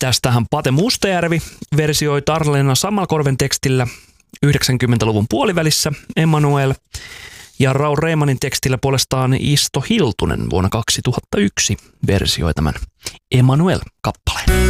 Tästähän Pate Mustajärvi versioi Tarleena Sammalkorven tekstillä 90-luvun puolivälissä Emmanuel, ja Raul Reimanin tekstillä puolestaan Isto Hiltunen vuonna 2001 versioi tämän Emmanuel-kappaleen.